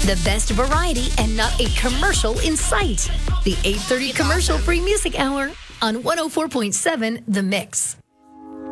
The best variety and not a commercial in sight. The 8:30 commercial-free music hour on 104.7 The Mix.